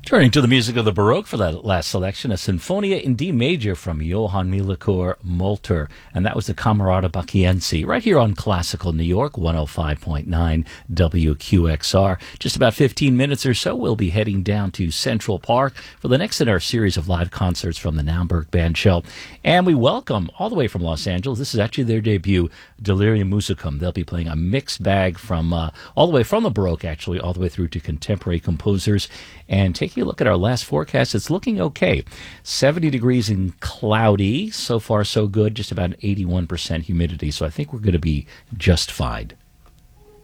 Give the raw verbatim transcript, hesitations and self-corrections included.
Turning to the music of the Baroque for that last selection, a Sinfonia in D major from Johann Milokur Molter, and that was the Camerata Bacchiense, right here on Classical New York, one oh five point nine W Q X R. Just about fifteen minutes or so, we'll be heading down to Central Park for the next in our series of live concerts from the Naumburg Bandshell. And we welcome, all the way from Los Angeles, this is actually their debut, Delirium Musicum. They'll be playing a mixed bag from uh, all the way from the Baroque, actually, all the way through to contemporary composers. And taking a look at our last forecast, it's looking okay. seventy degrees and cloudy. So far, so good. Just about eighty-one percent humidity. So I think we're going to be just fine.